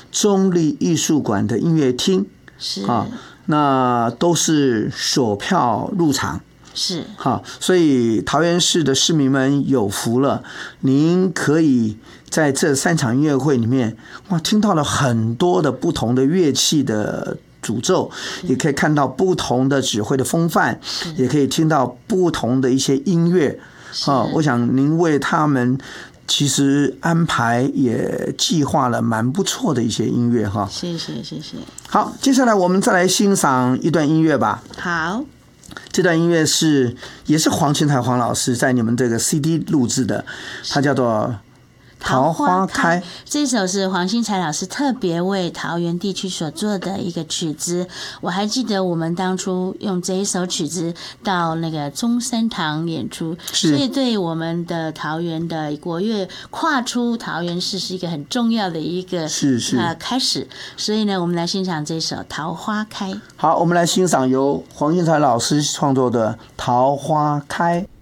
中立艺术馆的音乐厅， 是那都是索票入场。 是好，所以桃园市的市民们有福了，您可以在这3场音乐会里面，听到了很多的不同的乐器的诅咒，也可以看到不同的指挥的风范，也可以听到不同的一些音乐。我想您为他们其实安排也计划了蛮不错的一些音乐哈。 谢谢。 好，接下来我们再来欣赏一段音乐吧。 好。 这段音乐也是黄清才黄老师在你们这个 CD 录制的，它叫做桃花开。 这首是黄新才老师特别为桃园地区所做的一个曲子。我还记得我们当初用这一首曲子到那个中山堂演出，所以对我们的桃园的国乐跨出桃园市是一个很重要的一个开始。所以呢，我们来欣赏这首《桃花开》。 好，我们来欣赏由黄新才老师创作的《桃花开》。